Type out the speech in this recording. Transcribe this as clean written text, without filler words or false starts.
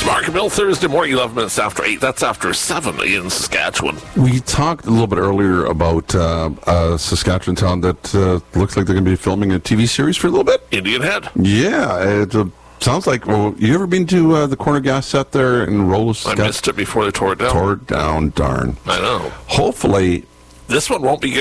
Mark and Bill, Thursday morning, 11 minutes after 8. That's after 7 in Saskatchewan. We talked a little bit earlier about a Saskatchewan town that looks like they're going to be filming a TV series for a little bit. Indian Head. Yeah, it sounds like, well, you ever been to the Corner Gas set there in Rollo, Saskatchewan? I missed it before they tore it down. Tore it down, darn. I know. Hopefully this one won't be